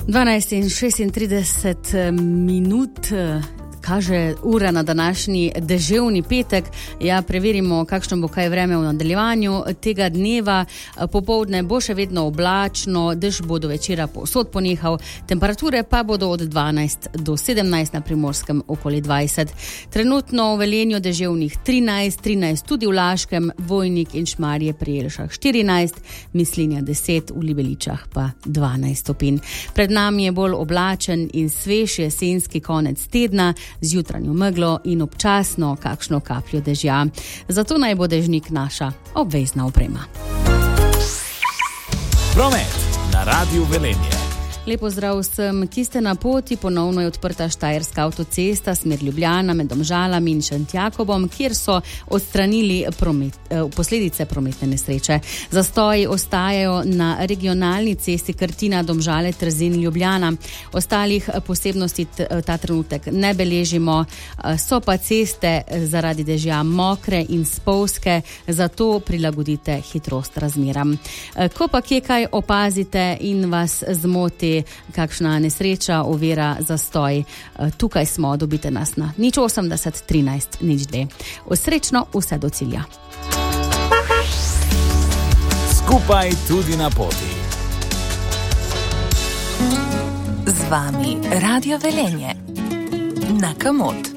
12:36 kaže ura na današnji deževni petek. Ja, preverimo, kakšno bo kaj vreme v nadaljevanju tega dneva. Popoldne bo še vedno oblačno, dež bo do večera povsod ponehal, temperature pa bodo od 12 do 17, na Primorskem okoli 20. Trenutno v Velenju deževnih 13 tudi v Laškem, Vojnik in Šmarje pri Jelšah 14, Mislinja 10, v Libeličah pa 12 stopinj. Pred nami je bolj oblačen in svež jesenski konec tedna, z jutranjo meglo in občasno kakšno kapljo dežja. Zato naj bo dežnik naša obvezna oprema. Promet na Radiu Velenje. Lepo zdrav vsem, ki ste na poti. Ponovno je odprta Štajerska avtocesta smer Ljubljana med Domžalami in Šentjakobom, kjer so odstranili posledice prometne nesreče. Zastoji ostajajo na regionalni cesti Krtina, Domžale, Trzin, Ljubljana. Ostalih posebnosti ta trenutek ne beležimo, so pa ceste zaradi dežja mokre in spolzke, zato prilagodite hitrost razmeram. Ko pa kje kaj opazite in vas zmoti kakšna nesreča, ovira, zastoj, tukaj smo, dobite nas na 080 13 02. Srečno vse do cilja. Skupaj tudi na poti. Z vami Radio Velenje. Na Kamot.